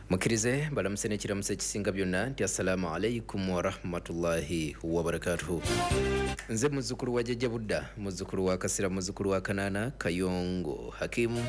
Mukirize balamuse nekiramuse kisinga byonna nti assalamu alaikum wa rahmatullahi wa barakatuhu. Nze muzzukulu wa Jjajja Budda, muzzukulu wa Kasira, muzzukulu wa Kanaana Kayongo Hakimu.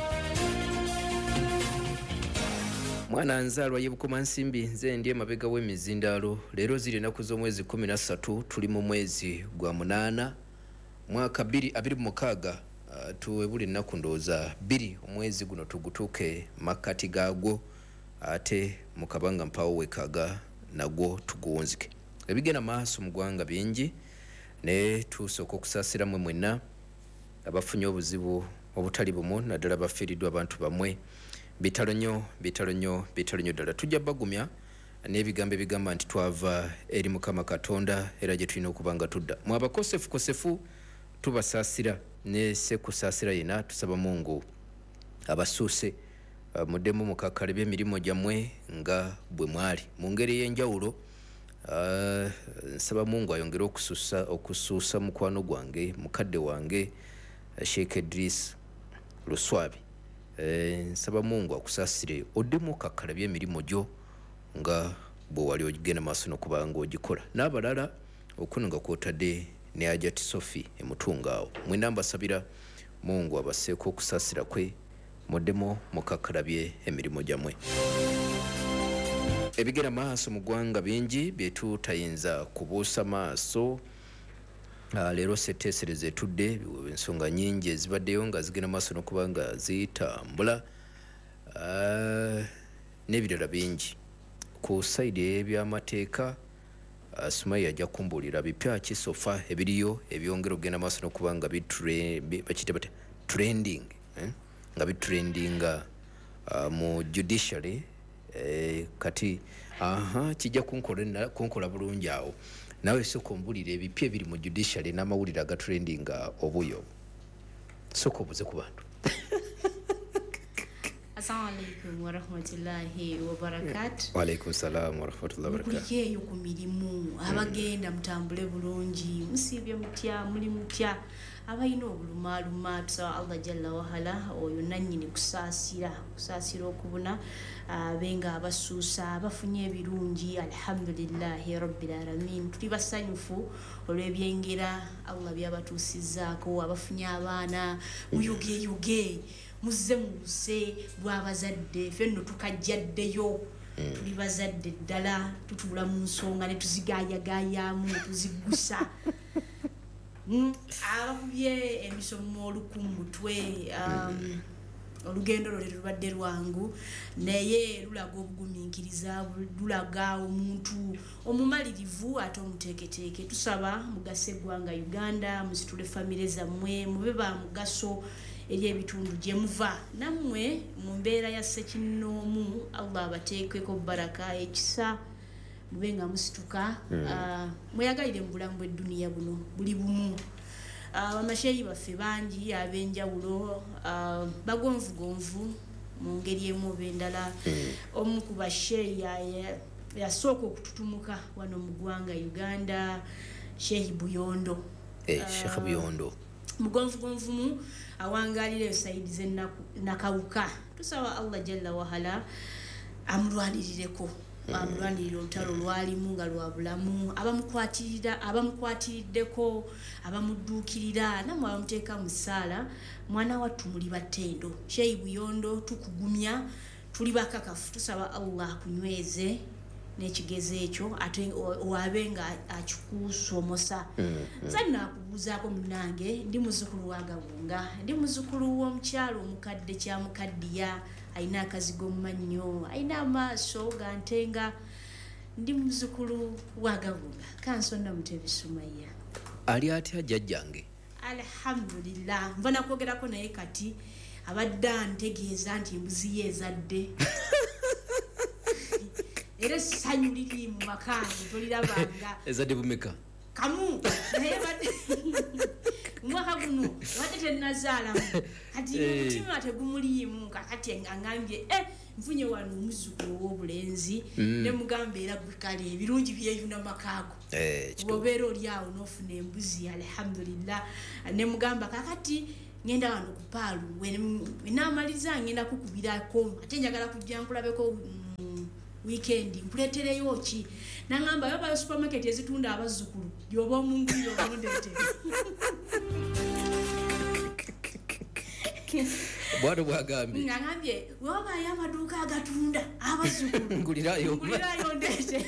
Mwana nzaalwa ye Bukomansimbi, nze ndiye mabega w'emizindaalo. Leero ziri ennaku z'omwezi 13 tuli mu mwezi gwa 8 mwaka 2026. Tuwebule ennaku ndowooza 2 omwezi guno tugutuuke makkati gaagwo, ate mukabanga mpawo wekaaga nagwo tuguwunzike. Ebigenda maaso mu ggwanga bingi, ne tusooka okusaasira mwe mwenna abafunye obuzibu obutali bumu, naddala bafiiriddwa abantu bamwe. Bitalo nnyo ddala. Tujja bagumya n'ebigambo ebigamba nti twava eri Mukama Katonda era gye tulina okuba nga tudda. Mwe abakosefu tubasaasira ne sekusaasira yena, tusaba Mungu abasuuse muddemu mukakkalabya emirimu gyammwe nga bwe mwali mu ngeri ey'enjawulo. Nsaba Mungu ayongere okusuusa mukwano gwange, mukadde wange Sheikh Idris Luswabi. Nsaba Mungu akusaasire oddemu okakkalabya emirimu gyo nga bwe wali ogenda maaso n'okuba nga ogikola, n'abalala okuno nga kwotadde ne Ajati Sophie emutunga awo. Mwena mbasabira Mungu abaseeko okusaasira kwe, muddemu mukakkalabye emirimu gyammwe. Ebigenda maaso mu ggwanga bingi bye tutayinza kubuusa maaso. Leero setteesereza etudde, ensonga nnyingi ezibaddeyo nga zigenda maaso n'okuba nga zitambula, n'ebirala bingi. Ku sayidi y'ebyamateeka, Sumaya ajja kumbuulira bipya ki sofa ebiriyo ebyongera okugenda maaso n'okuba nga bakiyita bati trending, nga bitrendinga mu judiciary. Kati kijja kunkola bulungi awo. Nawe sooka ombulira ebipya ebiri mu judiciary n'amawulire agatrendinga obuyo. Sooka obuze ku bantu. Assalamu alaikum wa rahmatullahi wa barakatuh. Wa alaikum salam wa rahmatullahi wa barakatuh. Mukuliyeyo ku mirimu, abagenda mutambule bulungi, musiibye mutya, muli mutya, abalina obulumaaluma, tusaba Allah jalla wahala oyo nannyini kusaasira okubuna, benga abasuusa abafunye ebirungi, alhamdulillahi rabbil alamin. Tuli basanyufu olw'ebyengera Allah byabatuusizzaako, abafunye abaana muyuge muze lw'abazadde, ffenno tukajjaddeyo. Tuli bazadde ddala, tutuula mu nsonga ne tuzigaayagaayamu ne tuziggusa. Abakubye emisomo oluku mu mutwe, olugendo lwe lubadde lwangu, naye lulaga obugumiikiriza, lulaga omuntu omumalirivu ate omuteeketeeke. Tusaba mugase eggwanga Uganda, musitule famire zammwe, mube ba mugaso eri ebitundu gye muva. Nammwe mu mbeera ya ssekinnoomu, Allah abateekeko baraka, ekisa, mube nga musituka. Mweyagalire mu bulamu bw'edduniya buno buli bumu. Bamasheyi baffe bangi ab'enjawulo, bagonvugonvu mu ngeri emu oba endala. Omu ku basheyi yasooka okututumuka wano mu ggwanga Uganda, Sheikh Buyondo. Sheikh Buyondo mugonvugonvumu awangalira Saidi ze nakawuka. Tusaba Allah jalla wahala amulwanirireko, amulwanirire olutalo lwalimu nga lwa bulamu, abamukwatiriddeko, abamudduukirira, namwe abamuteeka mu ssaala. Mwana wattu muli battendo. Sheikh Buyondo tukugumya, tuli bakakafu. Tusaba Allah akunyweze n'ekigezo ekyo, ate owabe nga akikusomosa. Zanna akubuuzaako munnange, ndi muzzukulu wa Gabunga, ndi muzzukulu w'omukyalo omukadde kyamukaddiya, alina akazigo mu mannyo, alina amaaso ga ntenga. Ndi muzzukulu wa Gabunga. Kansonda Mutebi Sumaya. Ali atya jjajjange? Alhamdulillah. Nva nakwogerako naye kati abadde antegeeza nti embuzi ye ezadde. Era essanyu liri mu makaani tolirabanga. Ezadde bumeka? Kamu naye badde omwaka guno wadde tennazaalamu, kati omutima tegumuliimu. Kakati angambye nfunye wano omuzzukulu ow'obulenzi, ne mugamba era gwe kale ebirungi byeyuna makaago. Bw'obeera oli awo n'ofuna embuzi, alhamdulillah. Ne mugamba kakati ngenda wano ku paalu, we naamaliza ngenda kukubirako, ate njagala kujja nkulabeko weekend nkuletereyo ki nangamba yoba supermarket ezitunda abazzukulu yoba omunguliro omundete bwado bwagambye ngambye woba y'amaduuka agatunda abazzukulu ngulirayo ndete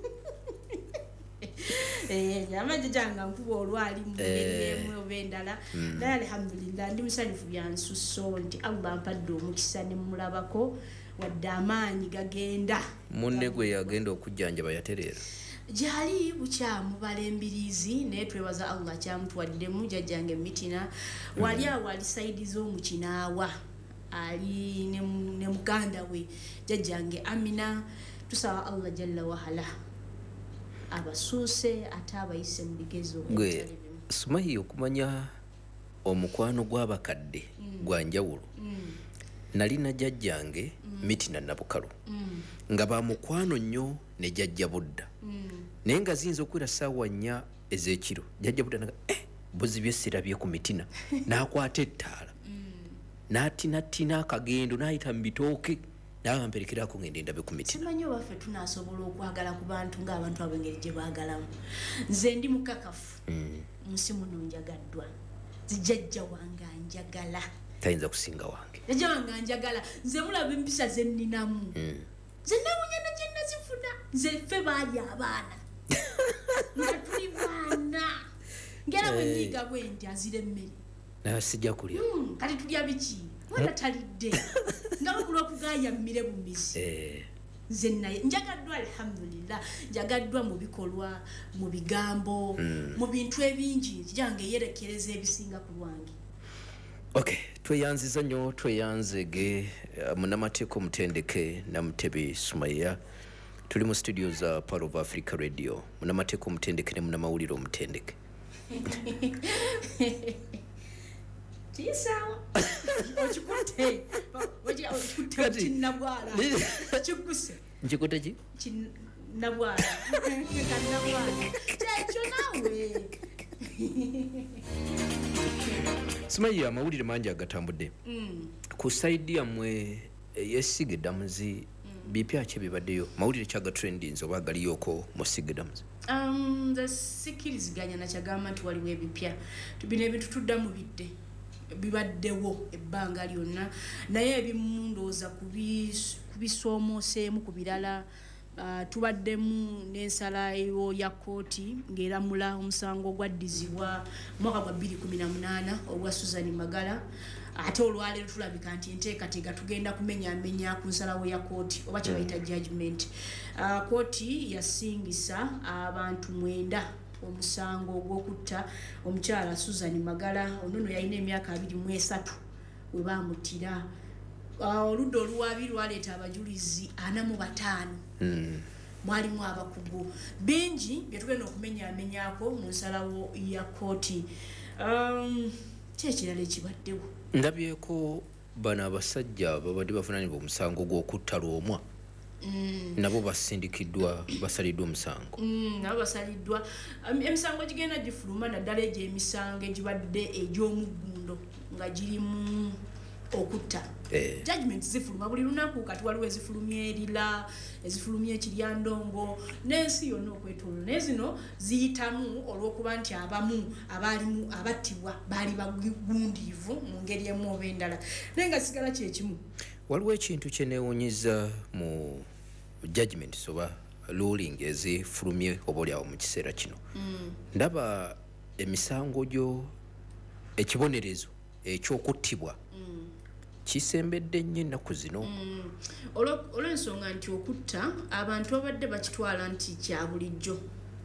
amaje janga nkuba olwali mu ngeri oba endala naye alhamdulillah ndi musanyufu byansusso nti Allah ampadde omukisa ne mulabako wadde amaanyi gagenda munne gwe yagenda okujjanjaba yatereera jali bukyamu balembirizi naye twebaza Allah kyamutwaddemu jajjange mitina wali awo ali saidi z'omukinaawa ali ne muganda we jajjange Amina tusaba Allah jalla wahala abasuuse ate abayise mu bigezo gwe Sumayi okumanya omukwano gw'abakadde gwa njawulo nalina jajjange mitina nabukalu nga ba mukwano nnyo ne jajja budda naye nga ziyinza okwera ssaawa 4 ez'ekiro jajja budda naga buzibye sirabye ku mitina n'akwata ettaala n'atinatina akagendo n'ayita mu bitooke nawe mperekerako ngende ndabe ku mitina simanyi oba ffe tunaasobola okwagala ku bantu ng'abantu ab'engeri gye baagalamu nze ndi mukakafu munsi muno njagaddwa zijjajja wange njagala tayinza kusinga wange jajja wange njagala nze mulaba empisa ze nninamu nze nawunyana gye nazifuna nze ffe baali abaana nga tuli baana ngera bwe nyiga bwe nti azira emmere naye sijja kulya kati tulya biki wala talidde nga bakula okugaaya mmire bumizi nze naye njagaddwa alhamdulillah njagaddwa mu bikolwa mu bigambo mu bintu ebingi kijange yerekereza ebisinga ku lwange. Okay, tweyanziza nnyo tweyanzege munamateeko omutendeke Namutebi Sumaya tuli mu studio za Part of Africa Radio munamateeko omutendeke ne munamawulire omutendeke Tisawa ochikute chinabwala chikuse njikute ki chinabwala kanabwala checho nawe Sumaya amawulire mangi agatambudde ku side yamwe yesiga eddamuzi bipya ki bibaddeyo mawulire kyaga trendings oba galiyoko mu siga eddamuzi the sikiriziganya nakyagamba nti waliwo ebipya tubina ebintu tuddamu bidde bibaddewo ebbanga lyonna naye ebimu ndowooza kubisoomoseemu ku birala tubaddemu n'ensalayo ya kooti ng'eramula omusango gwaddizibwa mwaka gwa 2018 ogwa Susan Magala ate olwaleero tulabika nti enteekateeka tugenda kumenyaamenya ku nsalawo ya kooti oba kye bayita judgment. Kooti yasingisa abantu 9 omusango ogw'okutta omukyala Susan Magala onono yalina emyaka 23 we baamutira. Oludda oluwaabi lwaleeta abajulizi 45 mwalimu abakugu bingi bye tugenda okumenyaamenyako mu nsalawo ya kooti. Kyekirala ekibaddewo ndabyeko bano abasajja babadde bavunaanibwa omusango gw'okutta Lwomwa nabo basindikiddwa basaliddwa omusango nabo basaliddwa emisango gigenda gifuluma naddala egyo emisango egibadde egy'omuggundo nga girimu okutta judgment zifuluma buli lunaku kati waliwo ezifulumya erira ezifulumya ekiryandongo n'ensi yonna okwetooloola naye zino ziyitamu olw'okuba nti abamu abaalimu abattibwa baali bagundiivu mu ngeri emu oba endala naye nga kisigala kyekimu. Waliwo ekintu kye neewunyiza mu judgment oba ruling ezifulumye obaolyawo mu kiseera kino ndaba emisango gyo ekibonerezo ekyokuttibwa kisembedde nnyo ennaku zino olw'ensonga nti okutta abantu babadde bakitwala nti kya bulijjo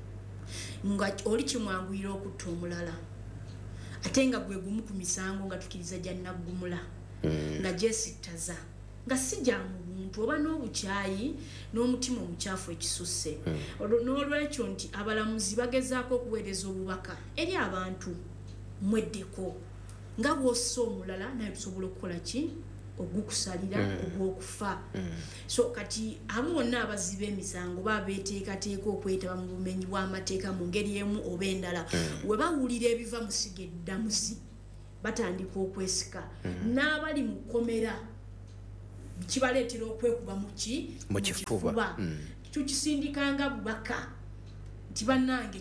nga oli kimwanguyira okutta omulala ate nga gwe gumu ku misango nga tukiriza gya naggumula nga gyesittaza nga si gya mu buntu oba n'obukyayi n'omutima omukyafu ekisusse n'olwekyo nti abalamuzi bagezaako okuweereza obubaka eri abantu mweddeko nga bw'ossa omulala naye tusobola okukola ki ogukusalira ogw'okufa. So kati abo bonna abaziba emisango babeeteekateeka okwetaba mu bumenyi bw'amateeka mu ngeri emu oba endala we bawulira ebiva mu siga eddamuzi batandika okwesika n'abali mu kkomera kibaleetera okwekuba mu kifuba tukisindikanga bubaka nti bannange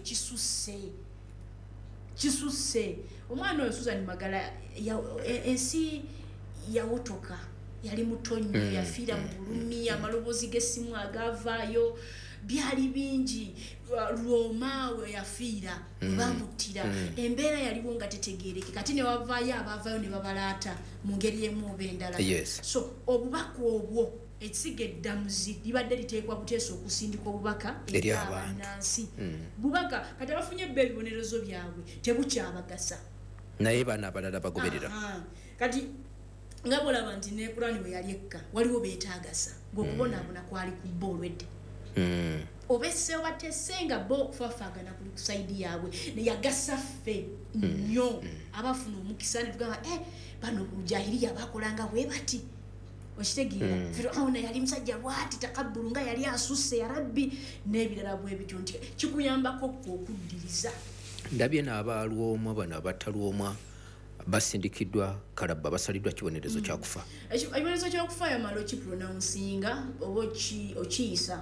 kisusse omwana oyo Susan Magala ensi yawotoka yali mutonyo yafiira mu bulumi amaloboozi g'essimu agavaayo byali bingi Roma we yafiira bamuttira embeera yaliwo nga tetegeereke kati ne wavaayo abavaayo ne babalaata mu ngeri emu oba endala so obubaka obwo ekisiga eddamuzi libadde liteekwa buteesa okusindika obubaka eri abannansi bubaka kati abafunye ebibonerezo byabwe tebukyabagasa naye baana abalala bagoberera kati nga bolaba nti ne Kurani bwe yali ekka waliwo beetaagasa ng'okubonaabona kwali ku bbo olwedde obese watesenga bo kufafaagana kuli ku saidi yaabwe neyagasa ffe nnyo abafuna omukisa ne tugamba bano mujahiriya bakolanga bwe bati okitegeera Firauna yali musajja bwati takabbulu nga yali asusse ya rabbi n'ebirala bwe bityo nti kikuyambako okuddiriza ndabye n'abaalwomwa bano abatalwomwa basindikiddwa kalabba basaliddwa kibonerezo kyakufa ekibonerezo kyakufa yamala okiprononsinga oba okiyisa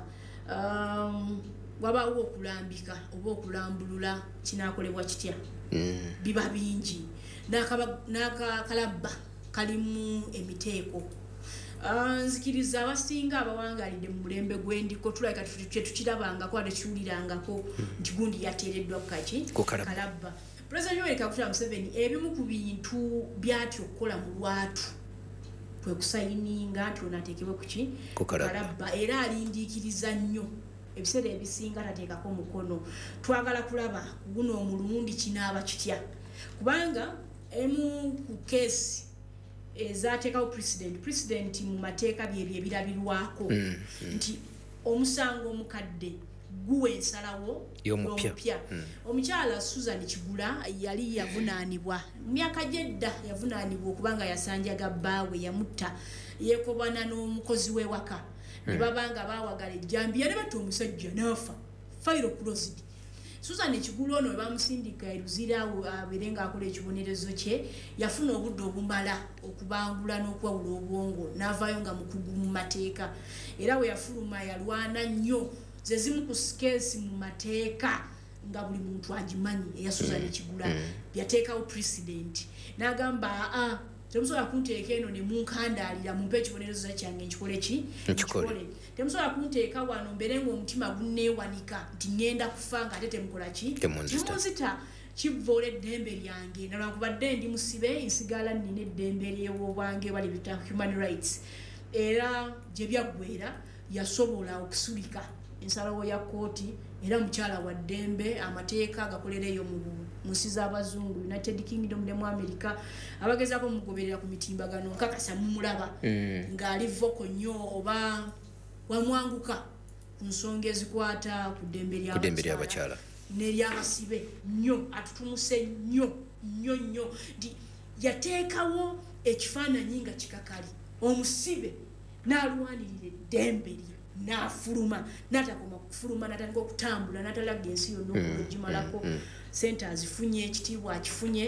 wabaawo okulambika oba okulambulula kinaakolebwa kitya biba bingi n'akakalabba kalimu emiteeko nzikiriza abasinga abawangalidde mu mulembe gw'endiko tulabika tukirabangako ate kiwulirangako nti gundi yateereddwa kalabba President Yoweri Kaguta Museveni ebimu ku bintu byatyo okukola mu lwatu kwe kusayininga nti onaateekebwe ku kalabba era alindiikiriza nnyo ebiseera ebisinga tateekako mukono twagala kulaba guno omulundi kinaaba kitya kubanga emu ku keesi ezateekawo president mu mateeka byebyo ebirabirwako nti omusango omukadde guwe ensalawo y'omupya omukyala Susan Kigula yali yavunaanibwa myaka gyedda yavunaanibwa okubanga yasanjaga bbaawe yamutta yeekobana n'omukozi w'ewaka ne babanga baawagala ejjambiya ne batta omusajja n'afa fayiro closed Susan Kigula ono bamusindika eruzira abeere ng'akola ekibonerezo kye yafuna obudde obumala okubangula n'okwawula obwongo n'avaayo nga mukugu mu mateeka era we yafuluma yalwana nnyo ze zimu ku skesi mu mateeka nga buli muntu agimanyi eya Susan Kigula yateekawo president n'agamba temusobola kunteeka eno ne munkandaalira mumpe ekibonerezo kyange nkikole temusobola kunteeka wano mbeere ng'omutima gunneewanika nti ŋŋenda kufa nga ate temukola temunzita kivvoola eddembe lyange nalwankubadde ndi musibe nsigala nnina eddembe ly'obwange bali bita human rights era gye byaggweera yasobola okusulika ensalawo ya kooti era mukyala wa ddembe amateeka gakolera eyo mu nsi z'abazungu United Kingdom ne mu America abagezaako mugoberera ku mitimbagano nkakasa mumulaba ng'ali voko nnyo oba wamwanguka ku nsonga ezikwata ku ddembe ly'abakyala n'eryabasibe nnyo atutumuse nnyo nti yateekawo ekifaananyi nga kikakali omusibe n'alwanirira eddembe lye n'afuluma n'atakoma kufuluma n'atandika okutambula n'atalaga ensi yonna okugimalako sente azifunye ekitiibwa akifunye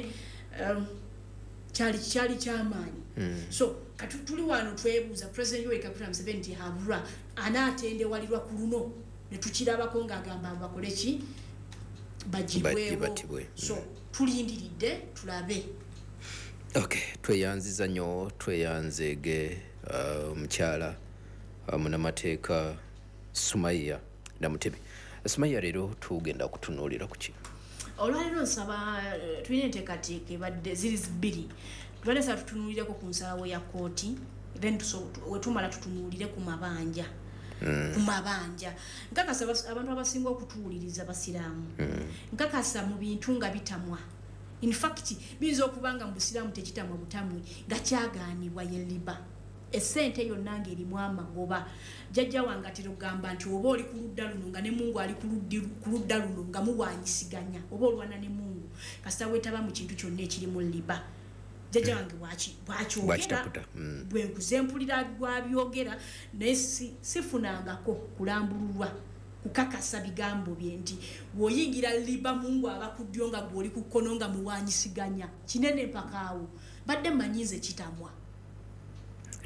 kyali kyamaanyi so kati tuli wano twebuuza President Yoweri Kaguta Museveni nti habulwa anaatendewalirwa ku luno ne tukirabako ng'agamba bakole ki bagibwewo so tulindiridde tulabe tweyanziza nnyo tweyanzeege omukyala munamateeka Sumaiya Namutebi. Sumaiya leero tugenda kutunuulira ku ki? Olwaleero nsaba tulina enteekateeka ebadde ziri bbiri. Tubadde nsaba tutunuulireko ku nsalawo ya kooti then wetumala tutunuulire ku mabanja. Ku mabanja. Nkakasa abantu abasinga okutuwuliriza basiraamu. Nkakasa mu bintu nga bitamwa. In fact bizo okubanga mu busiraamu tekitamwa butamwi nga kyagaanibwa ye liba. Esente yonna ng'erimu amagoba jjajja wange atera okugamba nti oba oli ku ludda luno nga ne Mungu ali ku ludda luno nga muwanyisiganya oba olwana ne Mungu kasita weetaba mu kintu kyonna ekiri mu liba jjajja wange bwakyogera bwe nkuze mpulira bwabyogera naye sifunangako kulambululwa kukakasa bigambo bye nti bw'oyingira liba Mungu aba ku ddyo nga gw'oli ku kkono nga muwanyisiganya kinene mpaka awo badde mmanyize kitamwa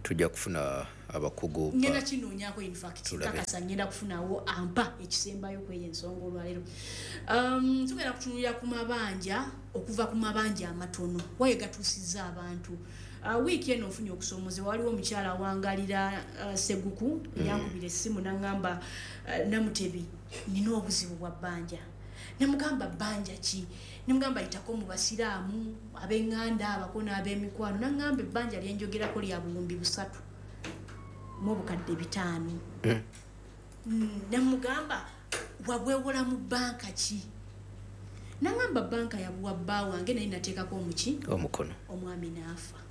tujja kufuna abakugu ngenda kinonyako in fact kakasa ngenda kufunawo ampa ekisembayo kweyo ensonga olwaleero tugenda kutunulira ku mabanja okuva ku mabanja amatono waye gatuusizza abantu wiiki eno ofunye okusomozebwa waliwo omukyala wangalira Seguku yankubira essimu nangamba Namutebi nina obuzibu bwa bbanja namugamba bbanja ki nimugamba itako mu basiraamu ab'enganda abakona ab'emikwano nangamba ebbanja lyenjogerako lya buwumbi 3 mu bukadde 5 namugamba wabwewola mu banka ki nangamba banka yabuwa bba wange naye nateekako omuki omukono omwami naafa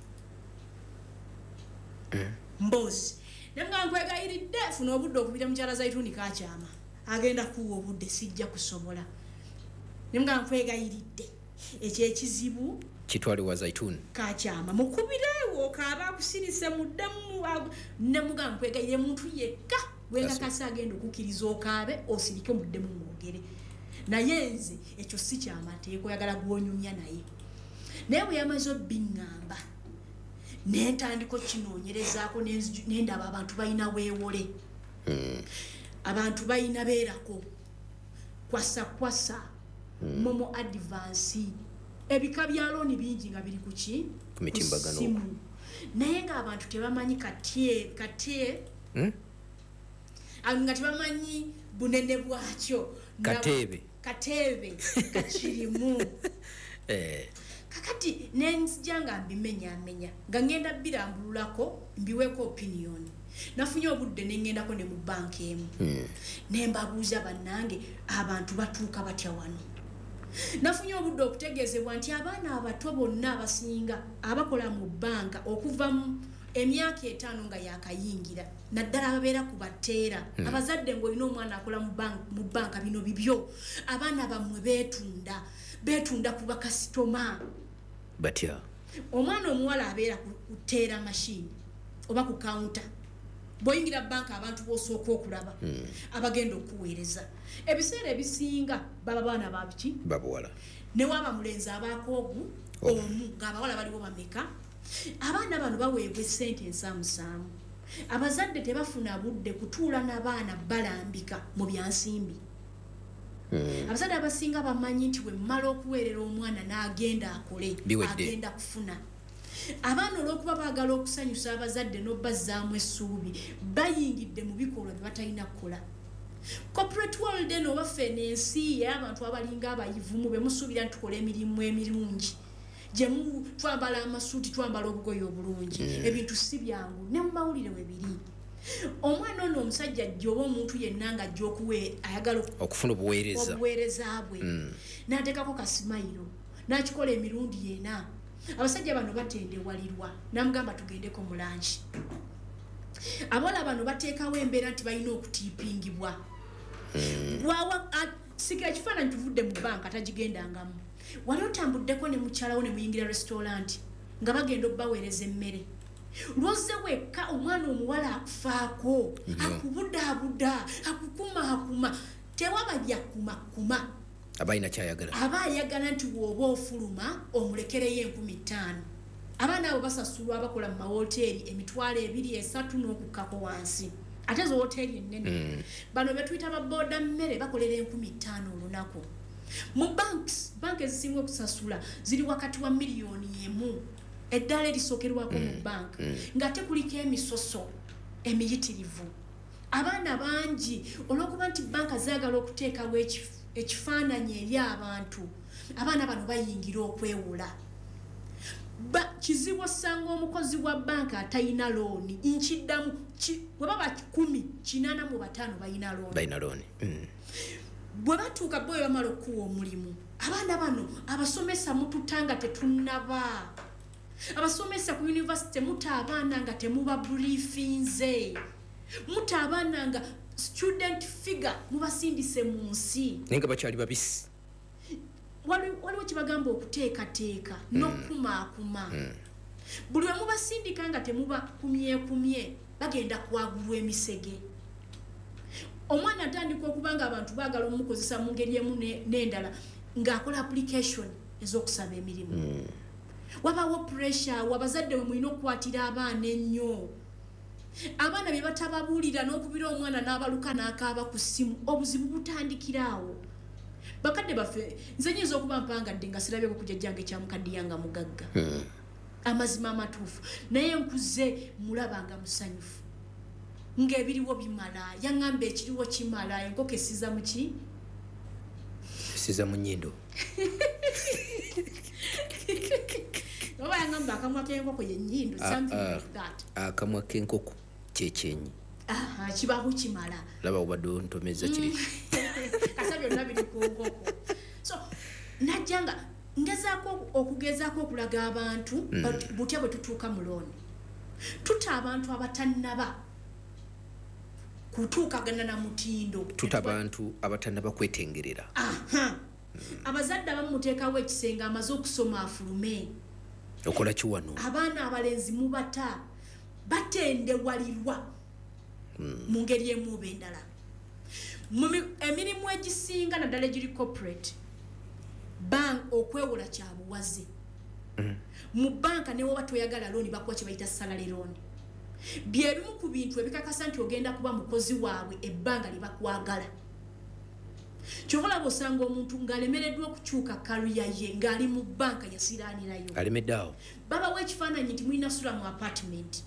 mbozi namugamba nkwegayiridde funa obudde okubira mukyala Zaituni kakyama agenda kuwa obudde sijja kusobola nimugamba nkwegayiridde ekyo ekizibu kitwale wa Zaituni kakyama mukubirewo kaaba kusirise muddemu namugamba nkwegayire muntu yekka wenga kasa agenda okukkiriza okaabe osirike muddemu mwogere naye nze ekyo si kyamateeko oyagala gwonyumya naye bwe yamaze obbiŋŋamba nentandiko kinoonyerezaako nendaba abantu balina weewole abantu balina beerako kwasa momo advance ebika bya looni bingi nga biri ku ki ku mitimbagano naye ng'abantu tebamanyi katye nga tebamanyi bunene bwakyo kateebe kakirimu kakati nenzija nga mbimenya nga ngenda birambululako mbiweeko opinion nafunye obudde nengendako ne mu banka emu nembabuuza bannange abantu batuuka batya wano nafunye obudde okutegeezebwa nti abaana abato bonna abasinga abakola mu banka okuva mu emyaka 5 nga yakayingira naddala ababeera ku bateera abazadde ng'olina omwana akola mu banka bino bibyo abaana bammwe beetunda ku bakasitoma batya omwana omuwala abeera ku teera machine oba ku counter boyingira banka abantu bosooka okulaba abagenda okuweereza ebiseera ebisinga baba baana babiki babuwala ne waba mulenzi abakoogu omu ng'abawala baliwo bameka abaana bano baweebwa essente ensaamusaamu abazadde tebafuna budde kutuula n'abaana balambika mu byansimbi abazadde abasinga bamanyi nti bwe mmala okuweerera omwana n'agenda akole agenda kufuna abaana olw'okuba baagala okusanyusa abazadde n'obbazaamu essuubi bayingidde mu bikolwa bye batalina kukola corporate world eno baffe n'ensi y'abantu abalinga abayivumu be musuubira nti tukola emirimu emirungi jemu twambala amasuuti twambala obugoye obulungi ebintu si byangu ne mu mawulire we biri omwana ono omusajja ajjoba omuntu yenna nga ajja ayagala okufuna obuweereza bwe n'ateekako kasimayiro n'akikola emirundi yena abasajja bano batendewalirwa namugamba tugendeko mu lanchi abawala bano bateekawo embeera nti balina okutiipingibwa siga ekifaananyi tuvudde mu banka tagigendangamu wali otambuddeko ne mukyalawo ne muyingira restaurant nga bagenda obbaweereza emmere lwozze wekka omwana omuwala akufaako akubudaabuda akukuma tewaba byakumakuma abalina kyayagala aba ayagala nti wooba ofuluma omulekereyo 15,000 abaana abo basasulwa abakola mu mawoteeri emitwalo 2-3 n'okukkako wansi ate zo woteeri ennene bano betuyita babooda mmere bakolera 15,000 olunaku mu banki ezisinga okusasula ziri wakati wa miliyoni 1 eddala erisookerwako mu banki ng'ate kuliko emisoso emiyitirivu abaana bangi olw'okuba nti banka zaagala okuteekawo ekifaananyi eri abantu abaana bano bayingira okwewola kizibu osanga omukozi wa banka atalina looni nkiddamu bwe baba 10-85 balina looni bwe batuuka bwe bamala okuwa omulimu abaana bano abasomesa mututanga tetunnaba abasomesa ku university muta abaana nga temuba briefinze muta abaana nga student figure mubasindise mu nsi nenga bakyali babisi waliwo kibagamba okuteekateeka n'okumaakuma buli we mubasindika nga temuba kumye bagenda kwagulwa emisege omwana atandika okubanga abantu baagala omukozesa mu ngeri emu n'endala ng'akola application ez'okusaba emirimu wabaawo pressure wabazadde we mulina okukwatira abaana ennyo abaana bye batababuulira n'okubira omwana n'abaluka n'akaaba ku ssimu obuzibu butandikiraawo bakadde baffe nze nyinza okuba mpangadde nga sirabyeko ku jjajjange ekyamukadde yanga mugagga amazima amatuufu naye nkuze mulaba nga musanyufu ng'ebiriwo bimala yaŋŋamba ekiriwo kimala enkoko esiza mu ki esiza mu nnyindo oba yaŋŋamba akamwa k'enkoko ye nnyindo something like that akamwa k'enkoko kyekyenyi kibaho kimala laba obadde ontomeza kiri kasa byonna biri ku nkoko so najjanga okugezaako okulaga abantu butya bwe tutuuka mu looni tuta abantu abatannaba kutuukagana na mutindo tuta abantu abatannaba kwetengerera abazadde abamu muteekawo ekisenge amaze okusoma afulume okola kiwano abaana abalenzi mubata batendewalirwa mu ngeri emu oba endala emirimu egisinga naddala egiri corporate bank okwewola kyabuwaze mu banka ne woba toyagala looni bakuwa kye bayita salary loan byebimu ku bintu ebikakasa nti ogenda kuba mukozi waabwe ebbanga lye bakwagala kyobalaba osanga omuntu ng'alemereddwa okukyuka kariya ye ng'ali mu banka yasiraanirayo alemeddeawo babawa ekifaananyi nti mulina sula mu apartment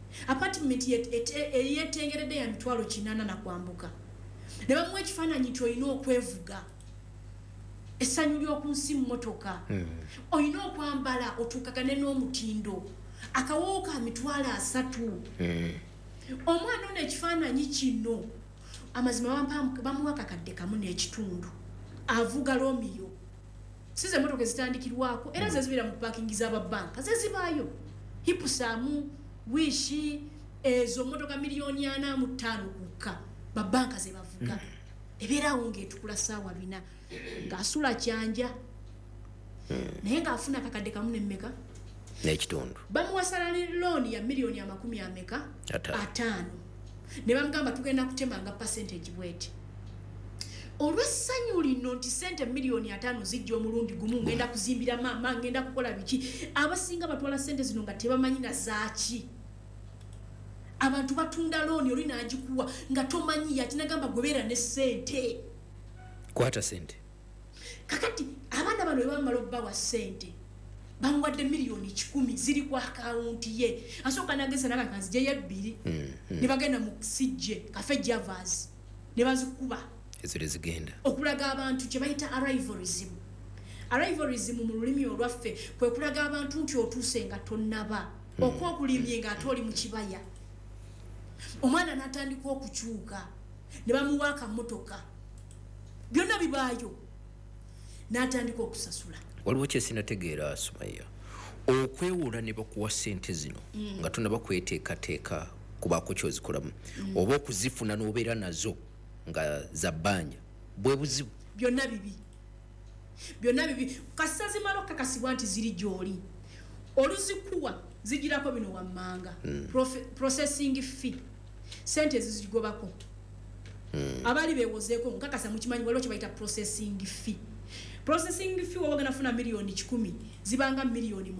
eyetengeredde ya mitwalo 80 na kwambuka ne bamuwa ekifaananyi nti olina okwevuga essanyu ly'oku nsi mu motoka olina okwambala otuukagane n'omutindo akawoowo ka mitwalo 3 omwana ono ekifaananyi kino amazima bamuwa kakadde kamu n'ekitundu avuga Romeo size emotoka ezitandikirwako era ze zibeera mu paakingi z'ababanka ze zibaayo hipusamu wishi ezo motoka miliyoni 45 kukka babanka ze bavuga ebeerawo ng'etukula ssaawa 4 ng'asula kyanja naye ng'afuna kakadde kamu n'emmeka n'ekitundu bamuwa salary loan ya miliyoni 50 ne bamugamba tugenda kutemanga percentage bweti olw'essanyu lino nti sente miliyoni 5 zijja omulundi gumu ngenda kuzimbira maama ngenda kukola biki abasinga batwala sente zino nga tebamanyi na zaaki abantu batunda looni oli n'agikuwa nga tomanyi yakinagamba gobeera ne sente kwata sente kakati abaana bano bebamala obbawa sente bamuwadde miliyoni 10 ziri ku akawunti ye asooka nageza nakakanzijeyo 2 ne bagenda mu sijje kafe javas ne bazikuba ezire zigenda okulaga abantu kye bayita arrivalism mu lulimi olwaffe kwe kulaga abantu nti otuuse nga tonnaba okwokulimye nga ate oli mu kibaya omwana n'atandika okukyuka ne bamuwa akamotoka byonna bibaayo n'atandika okusasula waliwo kyesinategeera Sumaya okwewuula ne bakuwa sente zino nga tonnaba kweteekateeka kubaako kyozikolamu oba okuzifuna n'obeera nazo nga za bbanja bwe buzibu byonna bibi kasita zimala okukakasibwa nti ziri gy'oli oluzikuwa zigirako bino wammanga processing fee sente ezizigobako abali bewozeeko nkakasa mukimanyi waliwo kye bayita processing fee waba ogenda funa miliyoni 10 zibanga miliyoni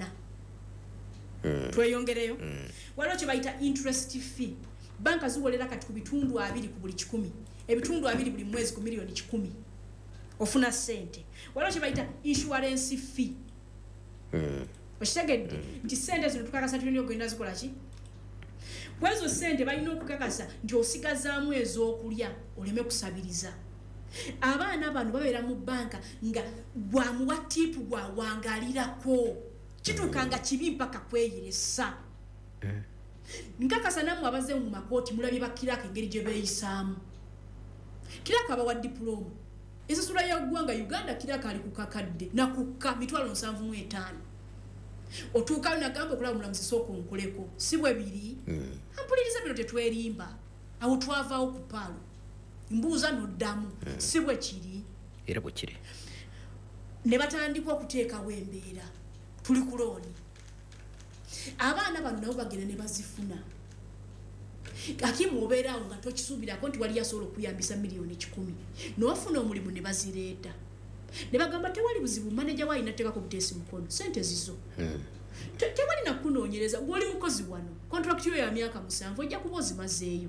8 tweyongereyo waliwo kye bayita interest fee banka ziwolera kati ku bitundu 2 ku buli 10 ebitundu 2 buli mwezi ku miliyoni 10 ofuna sente waliwo kye bayita insurance fee okitegedde nti sente zino tukakasa tulina ogenda zikola ki kwezo sente balina okukakasa nti osigazaamu ez'okulya oleme kusabiriza abaana bano babeera mu banka nga bwamuwa tiipu bwawangalirako kituuka nga kibi mpaka kweyiresa nkakasa nammwe abaze mu makooti mulabye bakiraka engeri gye beeyisaamu kiraka abawa dipulomu ensasula yaggwanga Uganda kiraka ali ku kakadde nakukka mitwalo 75 otuukayo nagamba okulaba omulamuzi sooka onkoleko si bwe biri ampuliriza bino tetwerimba awo twavaawo ku paalo mbuuza noddamu si bwe kiri era bwe kiri ne batandika okuteekawo embeera tuli ku looni abaana bano nabo bagenda ne bazifuna akimu obeeraawo nga tokisuubirako nti wali asobola okuyambisa miliyoni 10 nowafuna omulimu ne bazireeta ne bagamba tewali buzibu maneja waayina teekako buteesi mukono sente zizo tewali nakunoonyereza gw'oli mukozi wano contract yo ya myaka 7 ojja kuba ozimazeeyo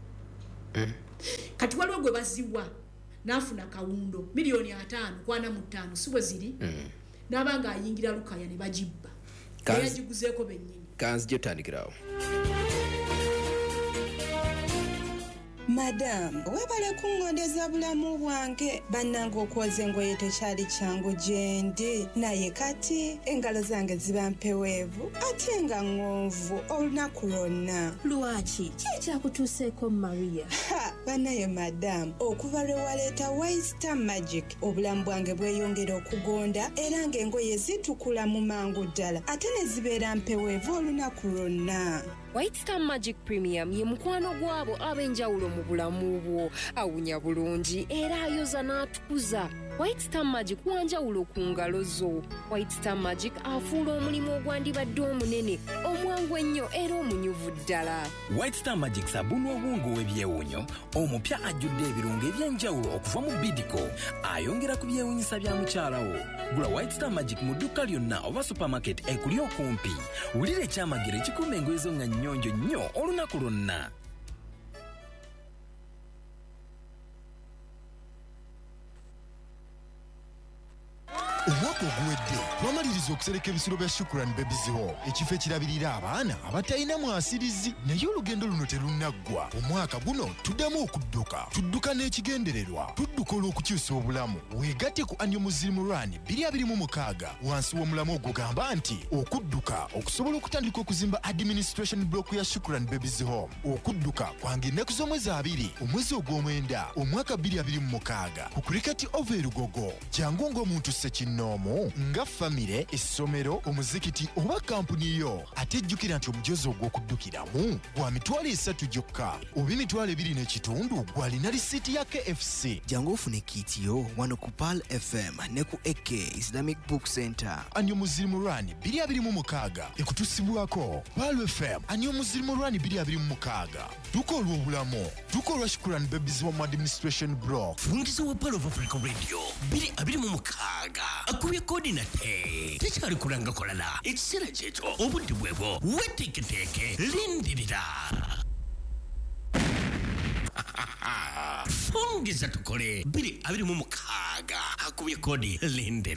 kati waliwo gwe baziwa n'afuna kawundo miliyoni 5 kwana mu 5 si bwe ziri n'abanga ayingira lukaya ne bagibba yagiguzeeko bennyini kanzije tandikirawo. Madam, webale kungondeza bulamu bwange bannanga okwoza engoye tekyali kyangu gyendi naye kati engalo zange ziba mpeweevu ate nga ŋŋonvu olunaku lwonna. Lwaki kyekyakutuuseeko Maria? Bannaye madam, okuva lwe waleeta White Star Magic obulamu bwange bweyongera okugonda era ng'engoye zitukula mu mangu ddala ate ne zibeera mpeweevu olunaku lwonna. White Star Magic Premium ye mukwano gwabo ab'enjawulo mu bulamu bwo. Awunya bulungi era ayoza n'atukuza. White Star Magic wanjawulo ku ngalo zo. White Star Magic afuula omulimu ogwandibadde omunene omwangu ennyo era omunyuvu ddala. White Star Magic sabuni obwongo w'ebyewunyo omupya ajjudde ebirungo eby'enjawulo okuva mu Bidco ayongera ku byewunyisa bya mukyala wo. Gula White Star Magic mu dduka lyonna oba supermarket ekuli okumpi. Wulira ekyamagero ekikuuma engoye zo nga nnyonjo nnyo olunaku lwonna. Omwaka oguwedde twamaliriza okusereka ebisiro bya Shukrani Babies Home ekifo ekirabirira abaana abatalina mwasirizi naye olugendo luno terunaggwa. Omwaka guno tuddamu tudduka n'ekigendererwa tudduka olw'okukyusa obulamu. Weegatte ku Annual Muslim Run 2026 wansi w'omulamu ogugamba nti okudduka okusobola okutandika okuzimba administration block ya Shukrani Babies Home. Okudduka kwange ennaku z'omwezi 2 omwezi ogw'omwenda omwaka 2026 ku Cricket Over Lugogo. Jangu ng'omuntu Nomo nga famire essomero omuzikiti oba kampuni yo ate jjukira nti omujozi ogw'okuddukiramu gwa mitwalo 3 gyokka oba emitwalo 2 n'ekitundu gwalina lisiiti ya KFC. Jangu ofune kiti yo wano ku Pal FM ne ku AK Islamic Book Center. Annual Muslim Run 2026 ekutusibwako Pal FM. Annual Muslim Run 2026 duka olw'obulamu duka olwa Shukrani Babies Home Administration Block. Fungizo wa Pal of Africa Radio 2026 akubye coordinate tekyali kulanga kolala ekiseera kyekyo obudde bwebwo weteeketeeke lindirira fungiza tukole 2026 akubye kodi lindirira.